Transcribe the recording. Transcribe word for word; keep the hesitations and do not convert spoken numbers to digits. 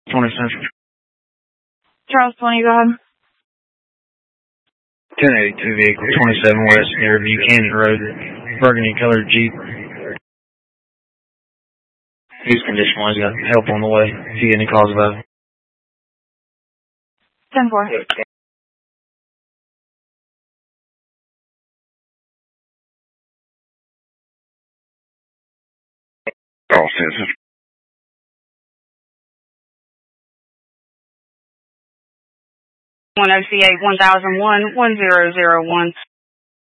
twenty Central. Charles twenty, go ahead. ten eighty-two vehicle, twenty-seven West near Buchanan Road, burgundy colored Jeep. His condition wise, got help on the way. If you get any calls about it. ten four. Call citizen. one O C eight one thousand one one zero zero one.